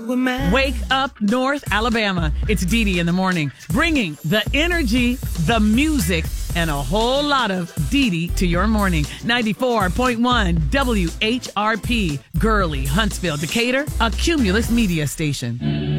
Wake up North Alabama. It's Dee Dee in the morning, bringing the energy, the music, and a whole lot of Dee Dee to your morning. 94.1 WHRP, Gurley, Huntsville, Decatur, a Cumulus media station.